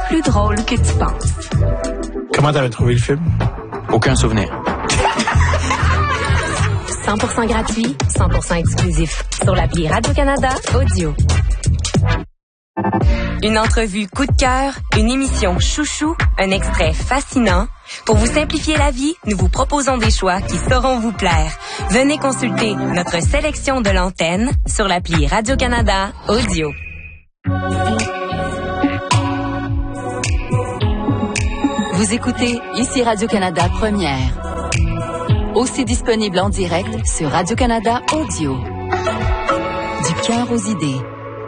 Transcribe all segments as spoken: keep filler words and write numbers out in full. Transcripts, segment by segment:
plus drôle que tu penses. Comment t'avais trouvé le film? Aucun souvenir. cent pour cent gratuit, cent pour cent exclusif. Sur l'appli Radio-Canada Audio. Une entrevue coup de cœur, une émission chouchou, un extrait fascinant. Pour vous simplifier la vie, nous vous proposons des choix qui sauront vous plaire. Venez consulter notre sélection de l'antenne sur l'appli Radio-Canada Audio. Vous écoutez ici Radio-Canada Première. Aussi disponible en direct sur Radio-Canada Audio. Du cœur aux idées.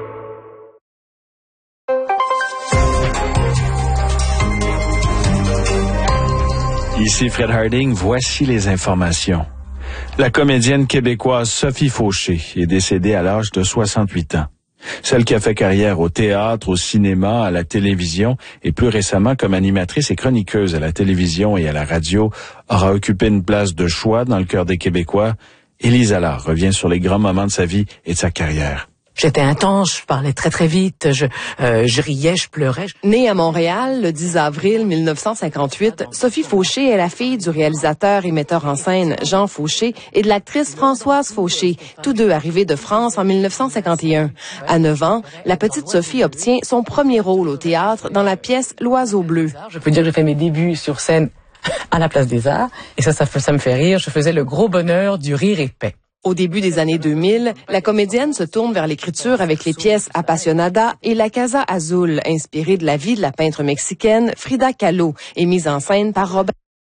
Ici Fred Harding, voici les informations. La comédienne québécoise Sophie Fauché est décédée à l'âge de soixante-huit ans. Celle qui a fait carrière au théâtre, au cinéma, à la télévision et plus récemment comme animatrice et chroniqueuse à la télévision et à la radio aura occupé une place de choix dans le cœur des Québécois. Élise Allard revient sur les grands moments de sa vie et de sa carrière. J'étais intense, je parlais très très vite, je, euh, je riais, je pleurais. Née à Montréal le dix avril mille neuf cent cinquante-huit, Sophie Fauché est la fille du réalisateur et metteur en scène Jean Fauché et de l'actrice Françoise Fauché, tous deux arrivés de France en mille neuf cent cinquante et un. À neuf ans, la petite Sophie obtient son premier rôle au théâtre dans la pièce L'Oiseau bleu. Je peux dire que j'ai fait mes débuts sur scène à la Place des Arts et ça, ça, ça me fait rire. Je faisais le gros bonheur du rire épais. Au début des années deux mille, la comédienne se tourne vers l'écriture avec les pièces Apasionada et La Casa Azul, inspirée de la vie de la peintre mexicaine Frida Kahlo et mise en scène par Robert.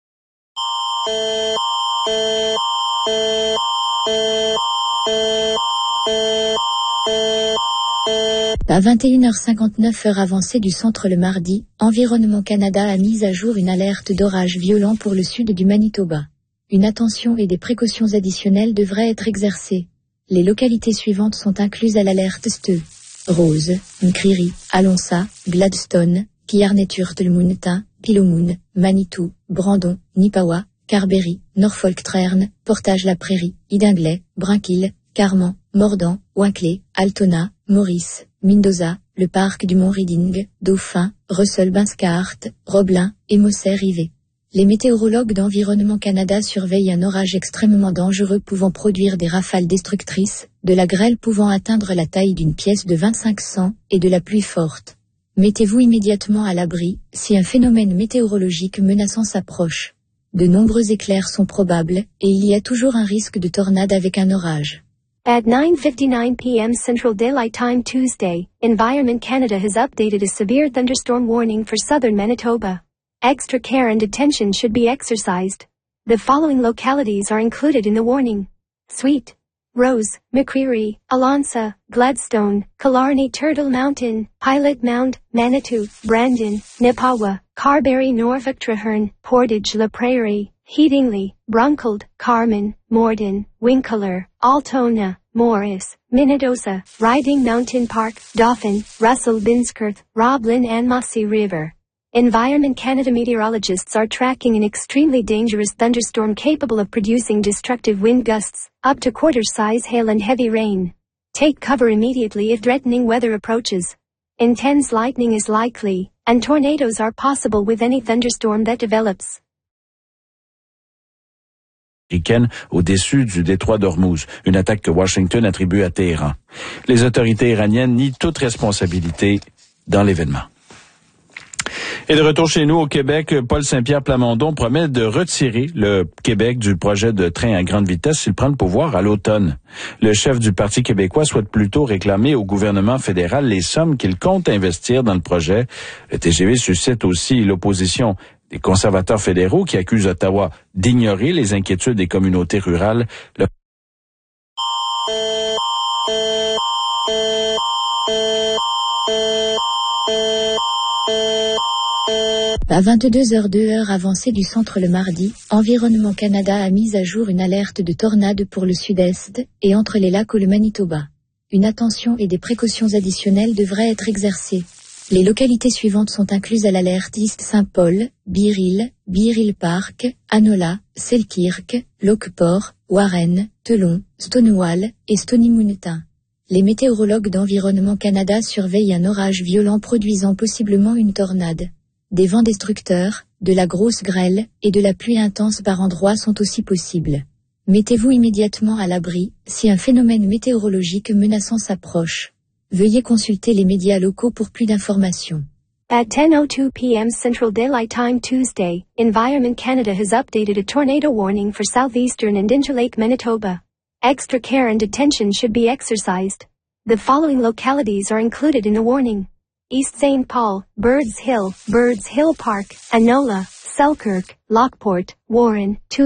À vingt et une heures cinquante-neuf heure avancée du centre le mardi, Environnement Canada a mis à jour une alerte d'orage violent pour le sud du Manitoba. Une attention et des précautions additionnelles devraient être exercées. Les localités suivantes sont incluses à l'alerte S T E. Rose, Mcriri, Alonsa, Gladstone, Kiarneturtlmunta, Pilomoun, Manitou, Brandon, Nipawa, Carberry, Norfolk Trerne, Portage-la-Prairie, Idinglet, Brinquil, Carman, Mordant, Winclay, Altona, Maurice, Mendoza, le parc du Mont-Reading, Dauphin, Russell-Binscart, Roblin et Mossé-Rivet. Les météorologues d'Environnement Canada surveillent un orage extrêmement dangereux pouvant produire des rafales destructrices, de la grêle pouvant atteindre la taille d'une pièce de vingt-cinq cents et de la pluie forte. Mettez-vous immédiatement à l'abri si un phénomène météorologique menaçant s'approche. De nombreux éclairs sont probables et il y a toujours un risque de tornade avec un orage. At nine fifty-nine p.m. Central Daylight Time Tuesday, Environment Canada has updated a severe thunderstorm warning for southern Manitoba. Extra care and attention should be exercised. The following localities are included in the warning: Sweet, Rose, McCreary, Alonsa, Gladstone, Killarney Turtle Mountain, Pilot Mound, Manitou, Brandon, Nipawa, Carberry Norfolk Treherne, Portage La Prairie, Headingley, Brunkled, Carman, Morden, Winkler, Altona, Morris, Minnedosa, Riding Mountain Park, Dauphin, Russell Binsworth, Roblin and Mossy River. Environment Canada meteorologists are tracking an extremely dangerous thunderstorm capable of producing destructive wind gusts, up to quarter-size hail and heavy rain. Take cover immediately if threatening weather approaches. Intense lightning is likely, and tornadoes are possible with any thunderstorm that develops. Américaine au-dessus du détroit d'Ormuz, une attaque que Washington attribue à Téhéran. Les autorités iraniennes nient toute responsabilité dans l'événement. Et de retour chez nous au Québec, Paul Saint-Pierre Plamondon promet de retirer le Québec du projet de train à grande vitesse s'il prend le pouvoir à l'automne. Le chef du Parti québécois souhaite plutôt réclamer au gouvernement fédéral les sommes qu'il compte investir dans le projet. Le T G V suscite aussi l'opposition des conservateurs fédéraux qui accusent Ottawa d'ignorer les inquiétudes des communautés rurales. Le... À vingt-deux heures deux heure avancée du centre le mardi, Environnement Canada a mis à jour une alerte de tornade pour le sud-est et entre les lacs ou le Manitoba. Une attention et des précautions additionnelles devraient être exercées. Les localités suivantes sont incluses à l'alerte East Saint-Paul, Bear-Hill, Bear-Hill Park, Anola, Selkirk, Lockport, Warren, Telon, Stonewall et Stonymuntin. Les météorologues d'Environnement Canada surveillent un orage violent produisant possiblement une tornade. Des vents destructeurs, de la grosse grêle et de la pluie intense par endroits sont aussi possibles. Mettez-vous immédiatement à l'abri si un phénomène météorologique menaçant s'approche. Veuillez consulter les médias locaux pour plus d'informations. At ten oh two p.m. Central Daylight Time Tuesday, Environment Canada has updated a tornado warning for southeastern and Interlake Manitoba. Extra care and attention should be exercised. The following localities are included in the warning: East Saint Paul, Birds Hill, Birds Hill Park, Anola, Selkirk, Lockport, Warren, Tulare.